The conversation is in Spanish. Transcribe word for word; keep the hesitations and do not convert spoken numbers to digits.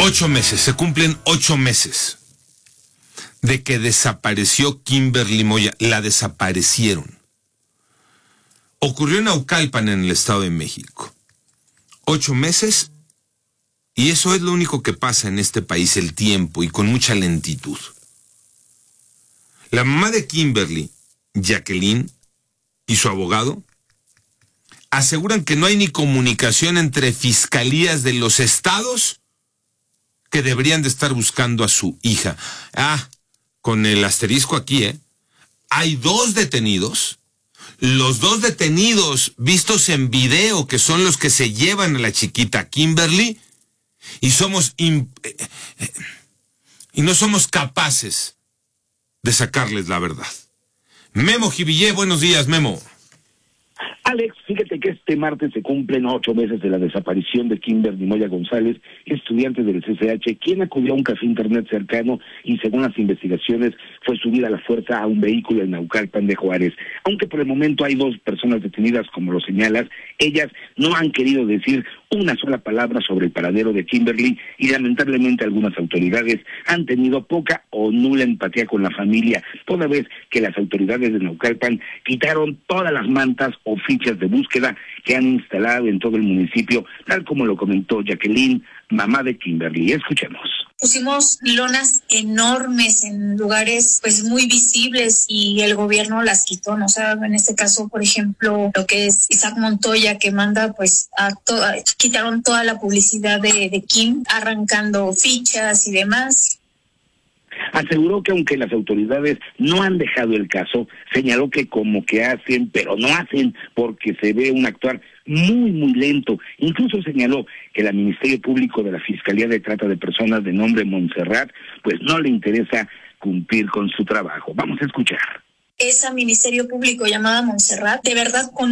Ocho meses, se cumplen ocho meses de que desapareció Kimberly Moya. La desaparecieron. Ocurrió en Naucalpan, en el Estado de México. Ocho meses, y eso es lo único que pasa en este país, el tiempo, y con mucha lentitud. La mamá de Kimberly, Jacqueline, y su abogado aseguran que no hay ni comunicación entre fiscalías de los estados que deberían de estar buscando a su hija. Ah, con el asterisco aquí, ¿eh? Hay dos detenidos. Los dos detenidos vistos en video, que son los que se llevan a la chiquita Kimberly, y somos imp- eh, eh, y no somos capaces de sacarles la verdad. Memo Jivillé, buenos días, Memo. Alex, fíjate que este martes se cumplen ocho meses de la desaparición de Kimberly Moya González, estudiante del C C H, quien acudió a un café internet cercano y, según las investigaciones, fue subida a la fuerza a un vehículo en Naucalpan de Juárez. Aunque por el momento hay dos personas detenidas, como lo señalas, ellas no han querido decir una sola palabra sobre el paradero de Kimberly, y lamentablemente algunas autoridades han tenido poca o nula empatía con la familia, toda vez que las autoridades de Naucalpan quitaron todas las mantas o fichas de búsqueda que han instalado en todo el municipio, tal como lo comentó Jacqueline, mamá de Kimberly. Escuchemos. Pusimos lonas enormes en lugares pues muy visibles y el gobierno las quitó, ¿no? O sea, en este caso, por ejemplo, lo que es Isaac Montoya, que manda pues a toda, quitaron toda la publicidad de, de Kim, arrancando fichas y demás. Aseguró que aunque las autoridades no han dejado el caso, señaló que como que hacen, pero no hacen, porque se ve un actuar muy, muy lento. Incluso señaló que el Ministerio Público de la Fiscalía de Trata de Personas de nombre Montserrat, pues no le interesa cumplir con su trabajo. Vamos a escuchar. Esa Ministerio Público llamada Montserrat, de verdad, con